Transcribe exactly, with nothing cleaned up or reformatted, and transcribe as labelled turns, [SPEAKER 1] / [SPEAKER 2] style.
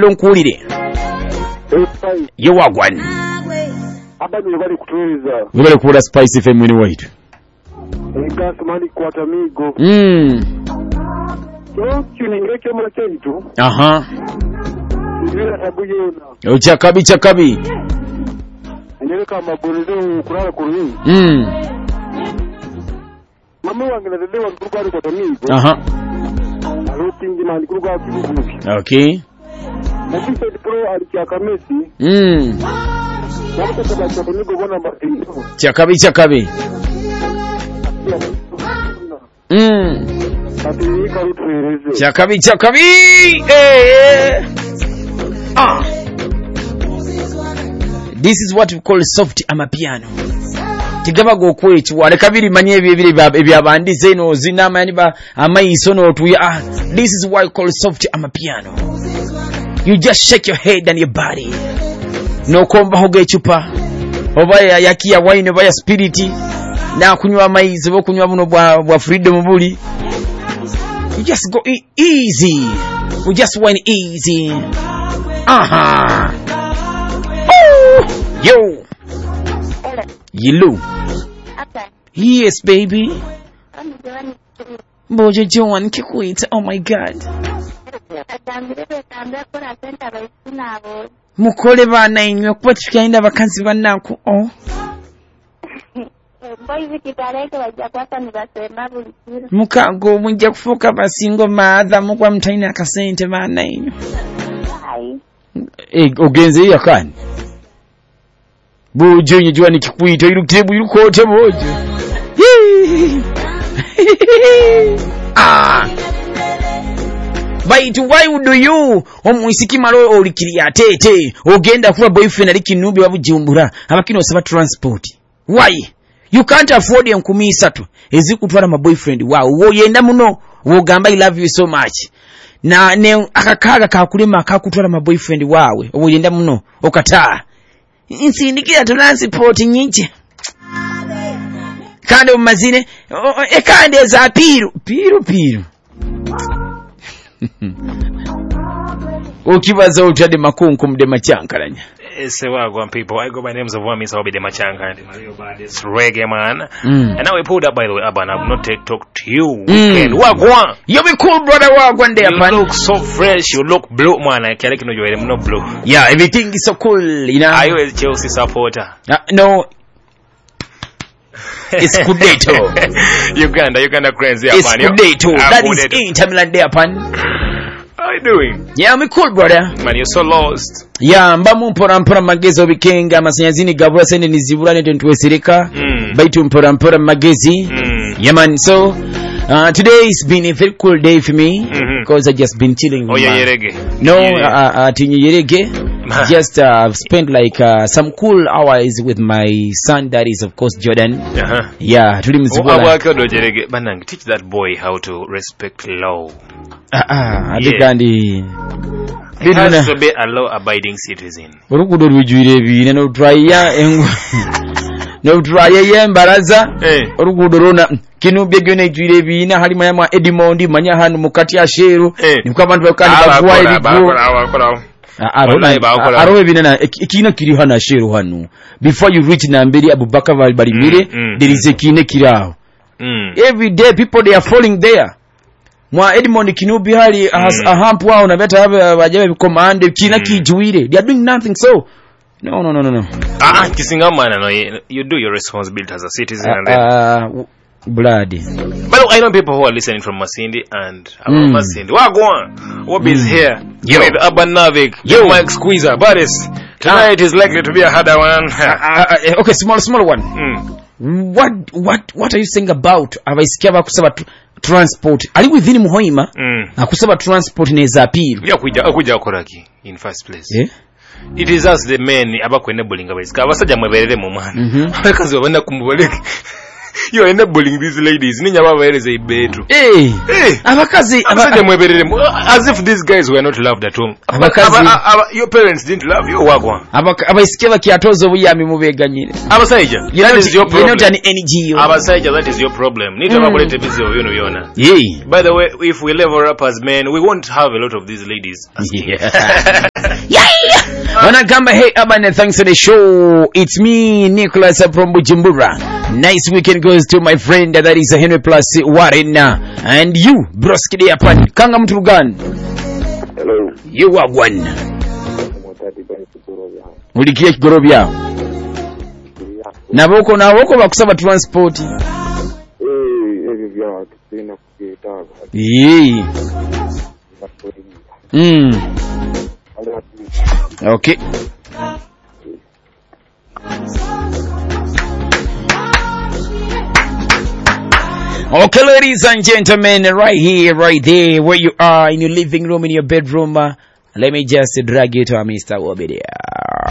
[SPEAKER 1] nkulire ye wagwan
[SPEAKER 2] abanye bali kutuliza
[SPEAKER 1] bali kuula Spice F M mwini waitu
[SPEAKER 2] ega samani kwa tamigo
[SPEAKER 1] mm
[SPEAKER 2] so kininge kyo mchetu
[SPEAKER 1] aha
[SPEAKER 2] bila tabuyona
[SPEAKER 1] ocha kabi cha kabi
[SPEAKER 2] ndele kama bolizo kulala kuri
[SPEAKER 1] mm
[SPEAKER 2] mama wangu nalewa kurugari kwa tamigo
[SPEAKER 1] aha
[SPEAKER 2] alopingi mali kurugari kibuki
[SPEAKER 1] okay
[SPEAKER 2] na sisi pro alikia Messi
[SPEAKER 1] mm
[SPEAKER 2] wako kwa tamigo bona mbili
[SPEAKER 1] cha kabi cha kabi mm cha kabi cha kabi eh ah this is what we call soft amapiano tigaba go kwechi wale kabiri manye ebibiri ebyabandise no zinama yani ba amayiso no tuya ah this is what we call soft amapiano you just shake your head and your body no komba hoge chupa obaya yakia wine obaya spirit na kunywa amayizo bo kunywa buno bwa, bwa freedom buli you just go e- easy we just went easy aha oh yo Yilu.
[SPEAKER 3] Okay.
[SPEAKER 1] Yes, baby. Bojo Joan Kikwita. Oh my God. Mukole bana inyo kuba tukaenda abakanzi bannanku. Oh. Mukago munja kufuka basingo maadha mukwa mtaina akasente bana inyo. Eh, ogenze yakani. Bojo nyijwa nikikuita irukebu irukote bojo. Ah. Baitu why would you omwisiki malo olikiri atete ogenda kuba boyfriend ali kinubi wabujumbura abakino saba transport. Why? You can't afford enkumi isatu ezikutwala ma boyfriend wao wo yenda muno wo gamba I love you so much. Na ne akakaga kakulema akakutwala ma boyfriend wawe wo yenda muno okataa. Insindikira transport nyingi kandi omazine ekande za piru piru piru okibaza utade makunku mde machankalanya
[SPEAKER 4] Say wagwan people, I go by names of one Miss Hobby de Machanga and Mario Badis reggae man.
[SPEAKER 1] Mm.
[SPEAKER 4] And now we pulled up by the way, Abba, and I've not take talk to you.
[SPEAKER 1] Mm.
[SPEAKER 4] Wagwan.
[SPEAKER 1] You be cool brother wagwan there
[SPEAKER 4] you
[SPEAKER 1] man.
[SPEAKER 4] You look so fresh, you look blue man. I can't know you're not blue.
[SPEAKER 1] Yeah, everything is so cool, you know.
[SPEAKER 4] Are you a Chelsea supporter?
[SPEAKER 1] Uh, no. It's Scudetto.
[SPEAKER 4] Uganda, Uganda cranes there,
[SPEAKER 1] it's
[SPEAKER 4] man.
[SPEAKER 1] Scudetto. That is Inter Milan there, pan.
[SPEAKER 4] How are you doing?
[SPEAKER 1] Yeah, I'm cool, brother.
[SPEAKER 4] Man, you're so lost.
[SPEAKER 1] Yeah, mbamu mpora mpora magezi obikenga amasanyazini gabula sende nizibula nete ntuwesirika.
[SPEAKER 4] Mm.
[SPEAKER 1] Baitu mpora mpora magezi.
[SPEAKER 4] Mm.
[SPEAKER 1] Yeah, man. So, uh, today has been a very cool day for me.
[SPEAKER 4] Mm-hmm.
[SPEAKER 1] Because I just been chilling with
[SPEAKER 4] oh, yeah,
[SPEAKER 1] my...
[SPEAKER 4] yerege.
[SPEAKER 1] No,
[SPEAKER 4] yeah.
[SPEAKER 1] uh, uh, tinyi yerege. Just uh, spent like uh, some cool hours with my son, that is of course Jordan.
[SPEAKER 4] Uh-huh.
[SPEAKER 1] Yeah, tuli mzibula.
[SPEAKER 4] Oh, yerege. Banang, teach that boy how to respect law.
[SPEAKER 1] Ah, ah,
[SPEAKER 4] yeah.
[SPEAKER 1] Adigandi.
[SPEAKER 4] He has to be a law-abiding citizen.
[SPEAKER 1] Urukudo rwijwire bine no trya engu. No trya yembaraza.
[SPEAKER 4] Eh.
[SPEAKER 1] Urukudo rona kinu byegyo ne jwire bine hali manya Edmond manya hanu mukati ya sheru. Nikuba abantu bakandi bagwa ibigo. Arowe bine na ikina kiri hana sheru hanu. Before you reach Namberi Abubakar Balimire, mm, mm, there is a kine kirao.
[SPEAKER 4] Mm.
[SPEAKER 1] Every day people they are falling there. Mwa Edmond Kinubi hali mm. a hamp wao na beta wajabe command kina mm. kijuire. They are doing nothing, so no no no no no.
[SPEAKER 4] Ah, kisinga mana no, you do your responsibility as a citizen uh, and then
[SPEAKER 1] uh, blood.
[SPEAKER 4] But I know people who are listening from Masindi and mm. Masindi. Wagwan. What is mm. here?
[SPEAKER 1] Yo.
[SPEAKER 4] With Urban Navik. Yo, Mike Squeezer. Baris. Tonight ah. is likely to be a harder one.
[SPEAKER 1] uh, uh, okay, small small one.
[SPEAKER 4] Mm.
[SPEAKER 1] What what what are you saying about abaisikia bakusaba transport? Ali within Muhoima
[SPEAKER 4] mm.
[SPEAKER 1] akusaba transport neza appeal.
[SPEAKER 4] Ya kuja kuja koraki in first place.
[SPEAKER 1] Yeah?
[SPEAKER 4] It is us the men abakwene bulinga baisika abasajja mweberere mu mwana.
[SPEAKER 1] Mhm.
[SPEAKER 4] Abakazi babanda kumuboleke. You are enabling these ladies. Ninya baba ereze ibetu.
[SPEAKER 1] Eh.
[SPEAKER 4] Eh.
[SPEAKER 1] Abakazi
[SPEAKER 4] Abasajja mweberere mu- as if these guys were not loved at home.
[SPEAKER 1] Abakazi-
[SPEAKER 4] Aba- aba- your parents didn't love you wagwa.
[SPEAKER 1] abaisike bakyatoza obuyami mubeganyire.
[SPEAKER 4] Abasajja,
[SPEAKER 1] You're
[SPEAKER 4] that
[SPEAKER 1] not,
[SPEAKER 4] is your
[SPEAKER 1] you're not
[SPEAKER 4] problem.
[SPEAKER 1] an N G O.
[SPEAKER 4] Abasajja, that is your problem. Nita
[SPEAKER 1] Mm.
[SPEAKER 4] bakulete bizibu bino byona.
[SPEAKER 1] Yeah.
[SPEAKER 4] By the way, if we level up as men, we won't have a lot of these ladies.
[SPEAKER 1] Yeah. Yeah. When I come, hey, Abane, thanks for the show. It's me, Nicholas from Bujumbura. Nice weekend goes to my friend that is Henry Plus Warren. And you, Broski de Apan. Kanga Mtrugan.
[SPEAKER 2] Hello.
[SPEAKER 1] You are one.
[SPEAKER 2] Mutati bani kutorobya.
[SPEAKER 1] Ulikia Kigorobia. Naboko naboko bakusaba transport.
[SPEAKER 2] Eh, ebi bya tusina kugetaga.
[SPEAKER 1] Yeah. Mm. Okay. Okay, ladies and gentlemen, right here, right there, where you are, in your living room, in your bedroom, uh, let me just drag you to Mister Wobedia.